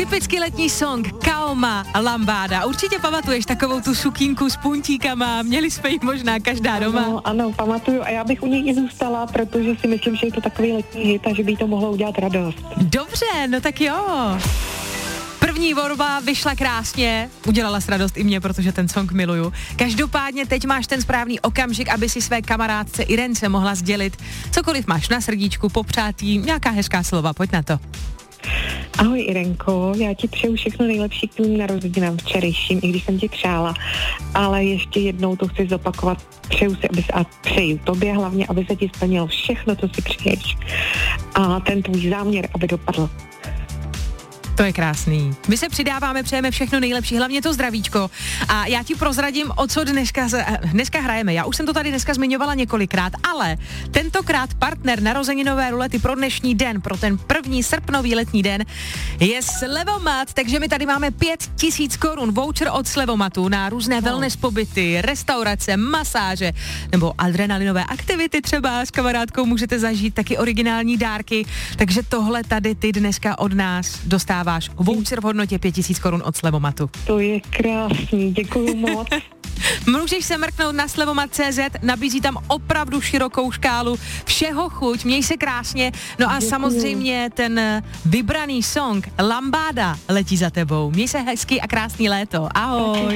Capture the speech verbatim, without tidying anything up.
Typicky letní song Kaoma Lambáda. Určitě pamatuješ takovou tu sukínku s puntíkama, měli jsme ji možná každá doma. Ano, ano, pamatuju a já bych u něj i zůstala, protože si myslím, že je to takový letní hit a že by jí to mohlo udělat radost. Dobře, no tak jo. První volba vyšla krásně, udělala s radost i mě, protože ten song miluju. Každopádně teď máš ten správný okamžik, aby si své kamarádce Irence mohla sdělit cokoliv máš na srdíčku, popřát jí, nějaká hezká slova, pojď na to. Ahoj Irenko, já ti přeju všechno nejlepší k tvým narozeninám včerejším, i když jsem ti přála, ale ještě jednou to chci zopakovat, přeju si, aby se, a přeju tobě hlavně, aby se ti splnilo všechno, co si přeješ a ten tvůj záměr, aby dopadl. To je krásný. My se přidáváme, přejeme všechno nejlepší, hlavně to zdravíčko. A já ti prozradím, o co dneska, dneska hrajeme. Já už jsem to tady dneska zmiňovala několikrát, ale tentokrát partner narozeninové rulety pro dnešní den, pro ten první srpnový letní den, je Slevomat, takže my tady máme pět tisíc korun voucher od Slevomatu na různé wellness pobyty, restaurace, masáže nebo adrenalinové aktivity třeba s kamarádkou můžete zažít, taky originální dárky, takže tohle tady ty dneska od nás dostáváš voucher v hodnotě pět tisíc korun od Slevomatu. To je krásný, děkuju moc. Můžeš se mrknout na slevomat tečka cé zet, nabízí tam opravdu širokou škálu všeho chuť, měj se krásně, no a děkuju. Samozřejmě ten vybraný song Lambáda letí za tebou. Měj se hezký a krásný léto, ahoj.